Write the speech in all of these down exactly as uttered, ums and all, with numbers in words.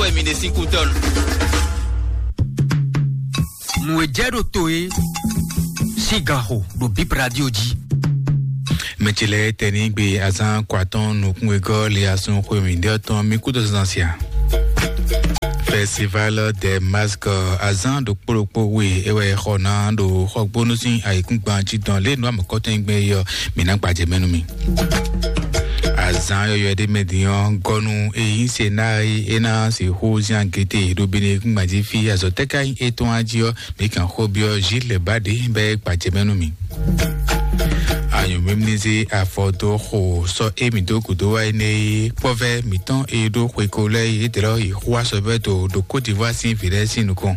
e mine cinco tonnes. Mouedjero toe Sigaho do Bip Radio Di. Metile tenigbe azan kwaton nukun ego le asun kweminde oton mikudo zansia. Festival des masques azan do poropo we ewe khona do khogbonusin aikungban ji dan le no amokoten gbe yo minagbaje menumi. Azan yo de median gonu e insenai ena se hozian gete do bene kungbaji fi azoteka eton ajio mekan khobio Gilles Bade be gbaje menumi. Ayo memnizi a photo ho so emi do kudo wa ne pove miton e do kwekole e telo i roi sobeto do Côte d'Ivoire sin fide sin kon.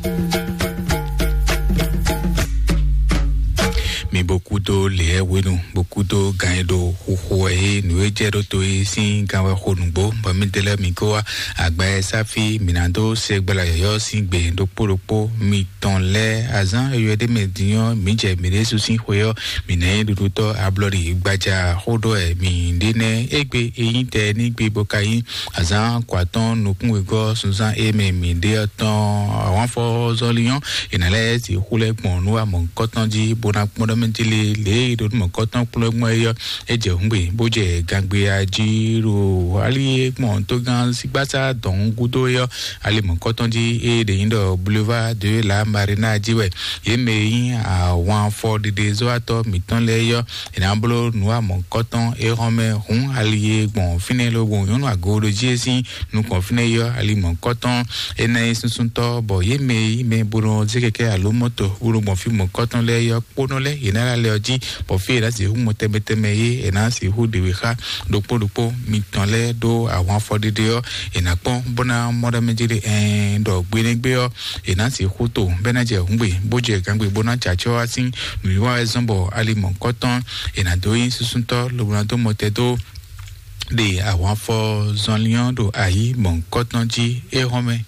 Mais beaucoup de les wenu beaucoup de gagne do ho e nu jero to e sin gawe ho nubo ba mi tele mi ko agba safi minando se gbala yo sin gbe do poropo mi ton le azan yo de medion mi je mi resu sin hoyo mi ne du to ablori gbaja hodo e mi dine egbe eyin te ni gbe bokayin azan kwaton nukun ego sunsan e me mi de ton awon fo zolion inale ti hule gbon nu amon kotonji bona mentili le do mo koton plugmo yo eje ngbe boje gangbe ajiro ali mo to gan sigbasa don gudo yo ali mo koton ji e de indo boulevard de la marina jiwe yeme yin àwọn for de dezo ato miton le yo enablo nu mo koton e rome hun ali gbon fine lo gbon yo nu agoro jesi nu kon fine yo ali mo koton ena sunsun to bo yeme me buru zikeke alomoto uru gbon fi mo koton le yo pono le nala leoji po fi la si hu motebeteme yi ena si hu de wiha dopo dopo mi tonle do àwọn fodide yo ena pon bona moda mejire en do gbenegbe yo ena si hu to benaje hungbe boje gangbe bona chacho asin nuwa ezombo ali mon koton ena do yin susunto lo do motedo de àwọn fo zonlion do ayi mon koton ji e home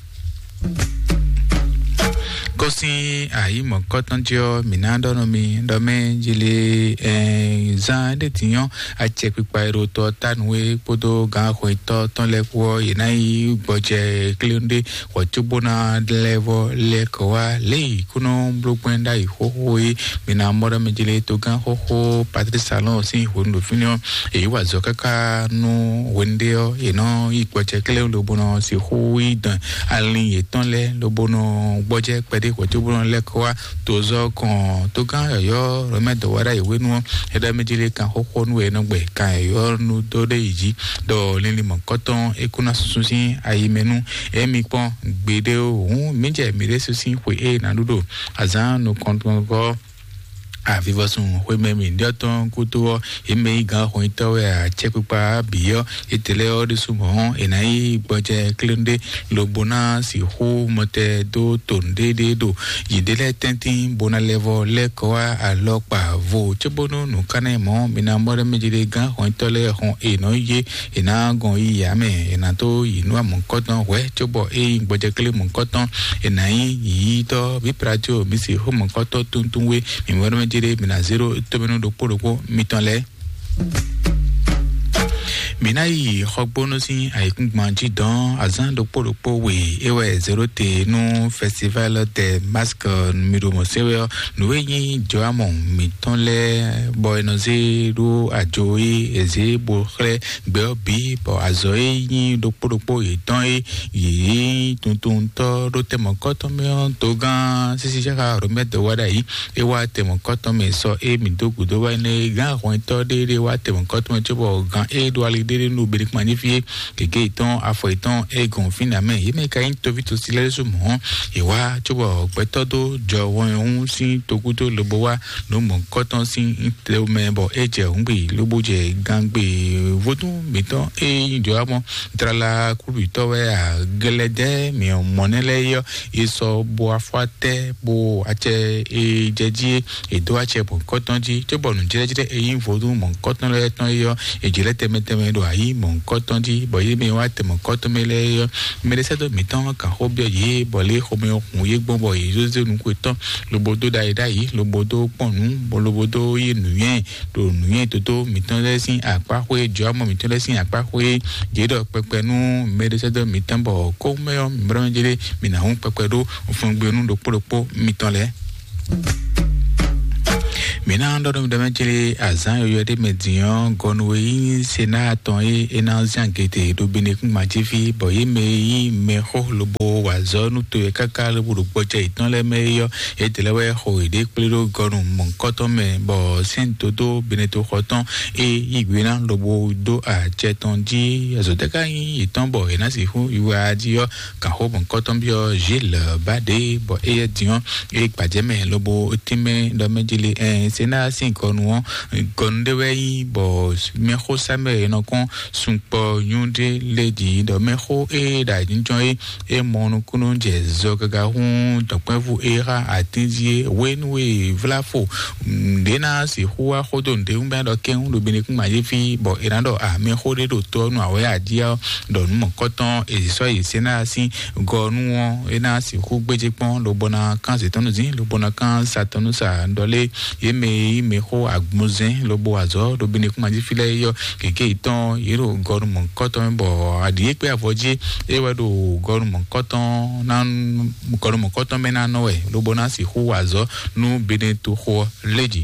Kosi ayi mo koton jo minando no mi do me jile eh zan de tiyan a che pipa ero to tanwe podo gan ko to ton le ko inai boje klinde ko tubona level le ko wa le kuno blokwenda i ho ho e mina moda me jile to gan ho ho Patrice Salon si ho ndo finio e wa zo kaka no wendeo e no i boje klinde lo bono si ho i dan alin e ton le lo bono boje pede ko tubona le ko wa to zo kon to gan yo remedo wara iwe nu eda mejile kan ho ho nu e no gbe kan yo nu to de yiji do lili mo koton e kuna susun sin ayimenu e mi pon gbede ohun meje mi re susin we e na dudo azan no konton go a vivason we memi ndoton kuto e me ga ho itowe a chepupa biyo etele o de sumo e na i boje klinde lobona si ho mote do tonde de do yidele tentin bona level le ko a lopa vo chebono no kane mo mina more mejire ga ho itole ho e no ye e na gon yi ya me e na to inu amon koton we chobo e boje kle mon koton e na yi to bi prajo mi si ho mon koton tuntun we mi more mina zero tobeno do poroko mitonle Minai khogbono si aikungmanji don azan do poropo we ewe zero te no festival de masque numero mosewe no yin joamon mitonle boy zero ajoi eze bokhre gbeobi bo azoi yin do poropo e don e yi tuntun to do temo koto me on to gan sisi jaka remet de wada yi e wa temo koto me so e mi do gudo wa ne gan ko to de de wa temo koto me chobo gan e do ali de no berik magnifié keke iton afo iton e gonfina me yeme ka into vito silele sumo e wa chobo petodo jo won si tokuto lobo wa no mo koton si inte me bo eje ngbe lobo je gangbe vodun miton e njo amo trala kubi to we a gelede mi monele yo iso bo afate bo ache e jeji e do ache bo koton ji chobo nu jere jere e yin vodun mo koton le ton yo e jele teme teme do ayi mon koton di bo ye me wa te mon koton me le yo me le sedo mi tan kan ho bi ye bo le ho me ohun ye gbon bo ye zo nu ko tan lo bodo dai dai lo bodo ponu bo lo bodo ye nu yen do nu yen to to mi tan le sin apa ko e jo mo mi tan le sin apa ko e je do pepe nu me le sedo mi tan bo ko me yo mi bro je le mi na hun pepe do fun gbe nu do poropo mi tan le Mina ndo ndo mchele azan yo de median gonwe sena ton e enanzian gete do bene kun majifi boye me me ho lobo wazo nu to e kaka lo bu boje itan le me yo e telewe ho ide plero gonu mon koto me bo sento do bene to khoton e igwena lobo do a jeton di azoteka yin itan bo e na si hu iwa di yo ka ho mon koton bi yo jil bade bo e dion e paje me lobo time ndo mejele e sena sin konuo kondewe bo meho same no kon sunpo nyunde lady do meho e da jinjoy e monu kunu je zogaga hun to pevu era atinzie wenwe vlafo dena si huwa hodo nde umba do ken do bene kun majefi bo erando a meho de do to nu awe adia do nu koton e so yi sena sin gonu e na si hu gbeje pon lo bona kan se tonu zin lo bona kan satonu sa ndole yeme me ho agmuzen lobo azo do bini kuma ji file yo keke iton yero gorumon koton bo adie pe avoje e wa do gorumon koton nan gorumon koton mena no e lobo na si ho azo nu bini to ho leji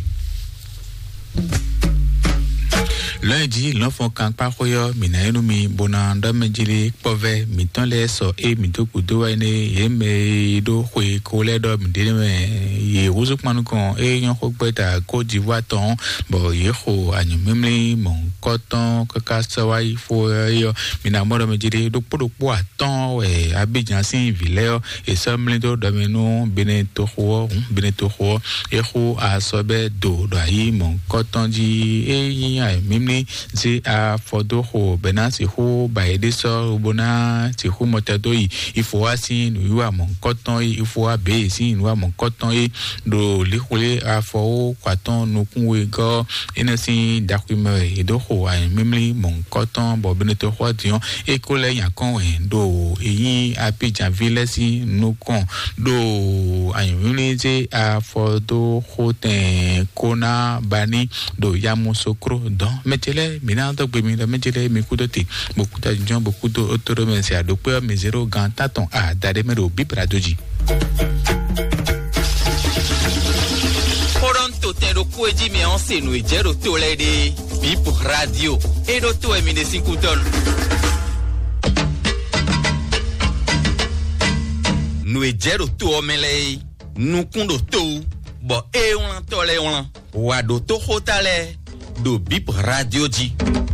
lundi l'enfant kan pa khoyo mina enu mi bona ndamejili pove miton le so e mitoku do ene yeme do khwe ko le do mdele me ye uzu kwanu kon e nyon ko beta ko diwa ton bo ye kho anyu memle mon koton kaka sawai fo yo mina mo do mejili do podo po aton we abidjan sin ville e samle do do menu beneto kho beneto kho e kho asobe do do ayi mon koton di e yin ai memle zi a fodo ho benasi ho baede so bona ti ho motadoi ifo asi nu wa mon koton ifo abe si nu wa mon koton e do likule a fo kwaton nu kunwe go enasi dakume e do ho a memli mon koton bo beneto ho dion e ko le yan kon e do eyin apijan ville si nu kon do ayun zi a fodo ho ten kona bani do yamusokro don metele minando gbemi da metele mi kudote beaucoup de gens beaucoup de autoromensia do pe mi zero ganta ton a dade mero bip radoji Toronto ten do kueji mi onse no ejero to lede bip radio e do to e mi de cinco ton no ejero to omele nu kundo to bo e on to le on wa do to hotale do bip radio ji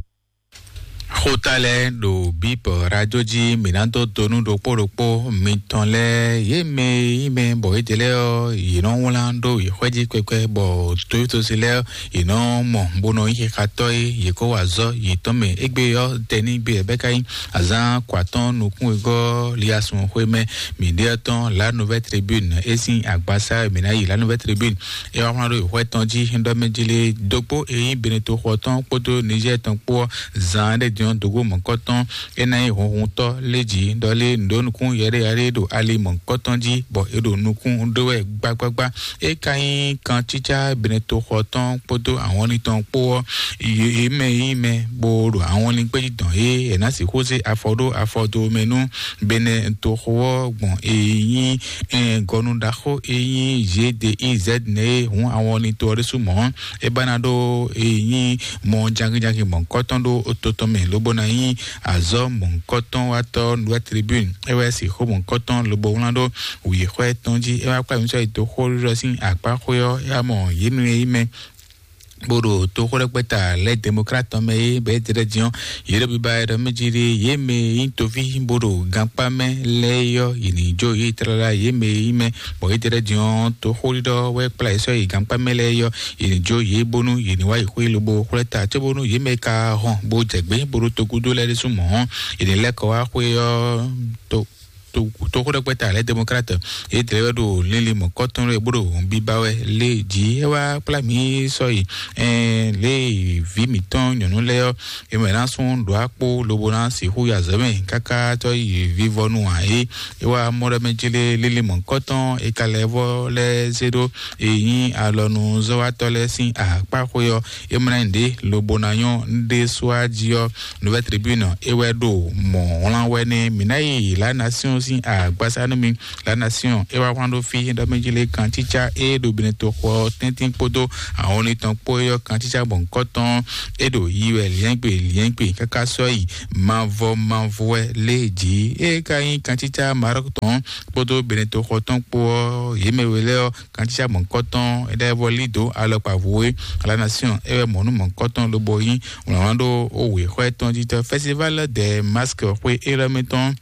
Hotale do bip radio ji minando tonu do poropo mitonle yeme ime bo etele o ino wulando ihweji kwekwe bo to to sile ino mo bono ihe katoi yeko wazo yitome egbe yo teni gbe ebekai azan kwaton nukun ego liasun hweme midiaton la nouvelle tribune esin agbasa minayi la nouvelle tribune e wa maro ihweton ji hindo mejile dopo e beneto khoton poto niger ton po zan de dion dogo mon koton enai hohun to leji dole ndonukun yere yare do ali mon koton ji bo edo nukun dowe gbagbagba e kayin kan chicha beneto khoton poto àwọn ni ton po ime ime boro àwọn ni pe don e ena si kose afodo afodo menu bene to ho gbon eyin en gonu daho eyin G D I Z ne hun àwọn ni to resumo e banado eyin mon jangi jangi mon koton do ototome lobo na yin azo mon koton wato nouvelle tribune e we si ho mon koton lobo lando wi ho tonji e wa kwa mi so ito ho ro sin apa ho yo ya mo yinu ime bodo to ko repeta les démocrates me be direction yere bi ba re mejiri yeme intovi bodo gampa me leyo yini jo yitrala yeme ime bo direction to holido we place so gampa me leyo yini jo ye bonu yini wa ihwe bo koleta te bonu yeme ka hon bo jegbe bodo to gudo le sumo yini le ko wa hwe yo to to to to ko kweta le démocrate e de do lele mo koton le bodo bi bawe le ji e wa pla mi so yi eh le vi mi ton nyonu le yo e me na son do apo lo bona si hu ya zeme kaka to yi vivo nu ai e wa mo de menjile lele mo koton e kalevo le zedo e yin alonu zo wa to le sin a pa ko yo e mrende lo bona yon de soaji yo nouvelle tribune e we do mo lan we ni minai la nation sin a gbasanu mi la nation e wa kwando fi do menjile kan ticha e do bineto ko tintin podo àwọn ni tan po yo kan ticha bon koton e do yiwe lien pe lien pe kaka so yi mavo mavo leji e kan kan ticha marok ton podo bineto ko ton po yemewele kan ticha bon koton e de volido alo pavoué la nation e mo nu mon koton lo boyin on do owe ko ton dit festival des masques ko e le meton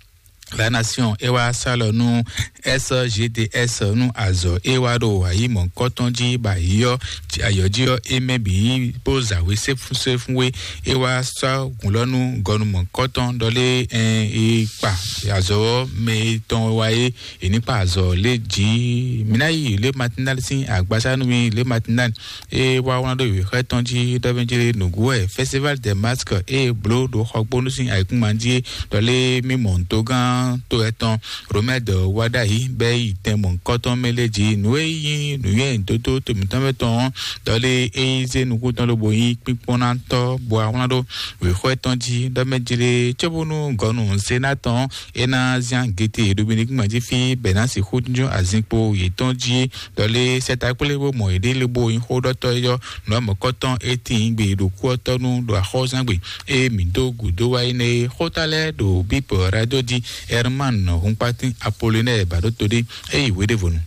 la nation ewa salo nu S G D S nu azo ewa do ayi mon kotonji ba yo ayoji e mebi poza we se se funwe ewa sa kunlonu gonu mon koton dole en e pa azo me ton waye e ni pa azo le ji minayi le matinal sin agbasa nu mi le matinal e wa won do we kotonji do benjire nugue festival des masques e blo do hogbonu sin aikun manje dole mi montogan to eton remède wadayi be iten mon koton meleji nueyin nuyen toto to mitameton dole eize nukuton lo boyin pipona to bo awonado we khoeton ji do mejire chobonu gonu senaton ena zian gete dominique maji fi benasi khudjo azinpo yeton ji dole setakule bo mo ede le boyin khodoto yo no mo koton etin gbe do kuotonu do khozan gbe e mi do gudo wa ine khotale do bip radio di Herman Humpati Apollinaire Badotodi et Iwe Devonu.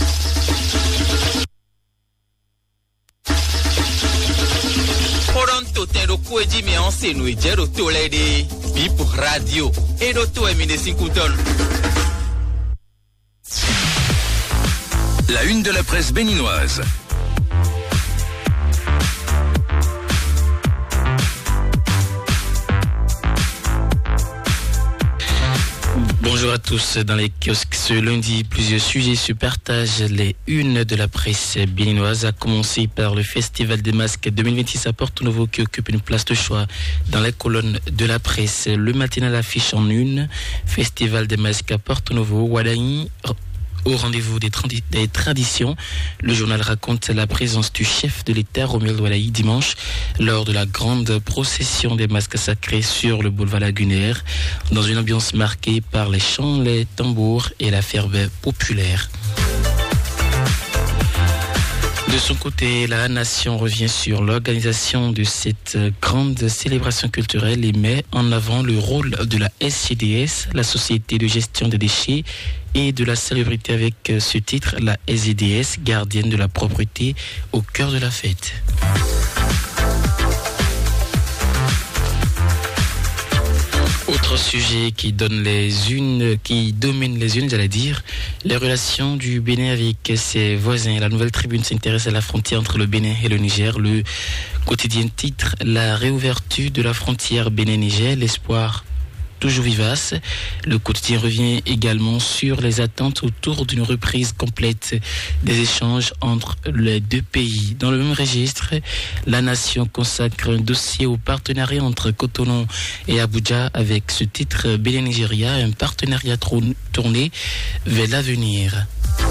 Toronto tendo kueji me onse no ejero to lede Bip Radio e do to emine cinco ton. La une de la presse béninoise. Bonjour à tous. Dans les kiosques ce lundi, plusieurs sujets se partagent les unes de la presse béninoise, à commencer par le Festival des masques deux mille vingt-six à Porto Novo qui occupe une place de choix dans les colonnes de la presse. Le matinal affiche en une Festival des masques à Porto Novo, Wadayi au rendez-vous des, tradi- des traditions. Le journal raconte la présence du chef de l'État, Romuald Wadayi, dimanche, lors de la grande procession des masques sacrés sur le boulevard lagunaire, dans une ambiance marquée par les chants, les tambours et la ferveur populaire. De son côté, la nation revient sur l'organisation de cette grande célébration culturelle et met en avant le rôle de la S G D S, la Société de gestion des déchets, et de la célébrité avec ce titre, la S G D S, gardienne de la propreté, au cœur de la fête. Autre sujet qui donne les unes, qui domine les unes, j'allais dire, les relations du Bénin avec ses voisins. La Nouvelle Tribune s'intéresse à la frontière entre le Bénin et le Niger. Le quotidien titre la réouverture de la frontière Bénin-Niger, l'espoir toujours vivace. Le quotidien revient également sur les attentes autour d'une reprise complète des échanges entre les deux pays. Dans le même registre, la nation consacre un dossier au partenariat entre Cotonou et Abuja avec ce titre Bénin-Nigeria, un partenariat tourné vers l'avenir.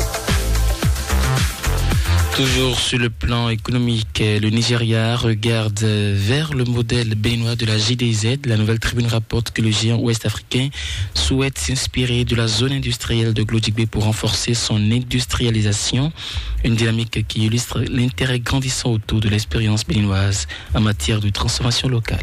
Toujours sur le plan économique, le Nigeria regarde vers le modèle béninois de la J D Z. La Nouvelle Tribune rapporte que le géant ouest-africain souhaite s'inspirer de la zone industrielle de Glodjigbe pour renforcer son industrialisation. Une dynamique qui illustre l'intérêt grandissant autour de l'expérience béninoise en matière de transformation locale.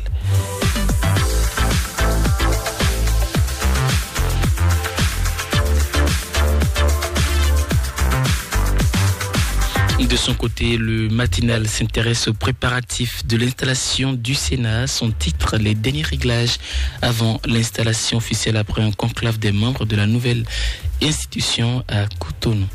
De son côté, le matinal s'intéresse aux préparatifs de l'installation du Sénat. Son titre, les derniers réglages avant l'installation officielle après un conclave des membres de la nouvelle institution à Cotonou.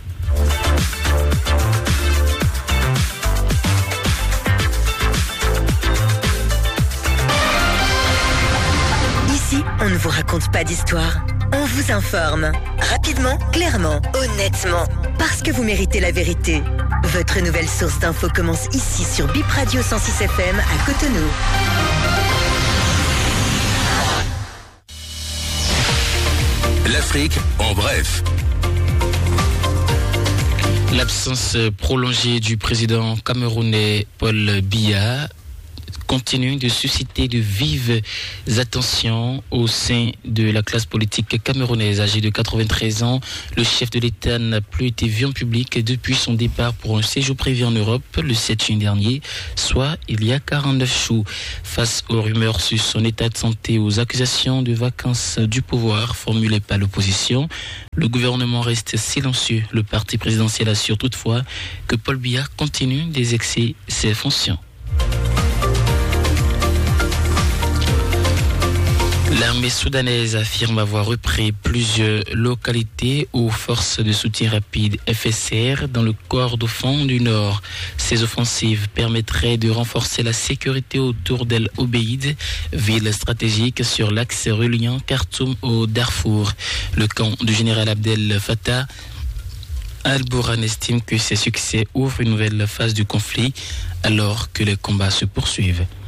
Ici, on ne vous raconte pas d'histoire, On vous informe. Rapidement, clairement, honnêtement. Parce que vous méritez la vérité. Votre nouvelle source d'infos commence ici sur Bip Radio cent six F M à Cotonou. L'Afrique en bref. L'absence prolongée du président camerounais Paul Biya continue de susciter de vives attentions au sein de la classe politique camerounaise. Âgé de quatre-vingt-treize ans, le chef de l'État n'a plus été vu en public depuis son départ pour un séjour prévu en Europe le sept juin dernier, soit il y a quarante-neuf jours. Face aux rumeurs sur son état de santé, aux accusations de vacances du pouvoir formulées par l'opposition, le gouvernement reste silencieux. Le parti présidentiel assure toutefois que Paul Biya continue d'exercer ses fonctions. L'armée soudanaise affirme avoir repris plusieurs localités aux forces de soutien rapide F S R dans le Kordofan du Nord. Ces offensives permettraient de renforcer la sécurité autour d'El Obeid, ville stratégique sur l'axe reliant Khartoum au Darfour. Le camp du général Abdel Fattah Al-Burhan estime que ces succès ouvrent une nouvelle phase du conflit alors que les combats se poursuivent.